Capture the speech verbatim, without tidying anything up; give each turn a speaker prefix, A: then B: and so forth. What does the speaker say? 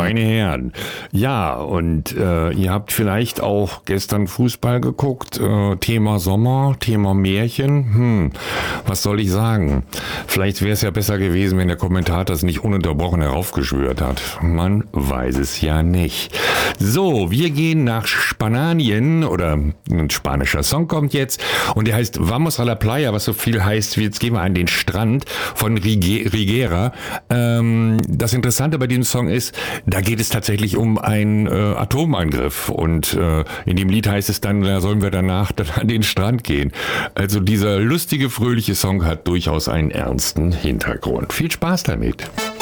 A: meine Herren. Ja, und äh, ihr habt vielleicht auch gestern Fußball geguckt. Äh, Thema Sommer, Thema Märchen. Hm, was soll ich sagen? Vielleicht wäre es ja besser gewesen, wenn der Kommentator es nicht ununterbrochen heraufgeschwört hat. Man weiß es ja nicht. So, wir gehen nach Spanien, oder ein spanischer Song kommt jetzt und der heißt Vamos a la Playa, was so viel heißt wie jetzt gehen wir an den Strand von Rige- Rigera. Ähm, das Interessante bei diesem Song ist, da geht es tatsächlich um einen äh, Atomangriff und äh, in dem Lied heißt es dann, da sollen wir danach dann an den Strand gehen. Also dieser lustige, fröhliche Song hat durchaus einen ernsten Hintergrund. Viel Spaß damit.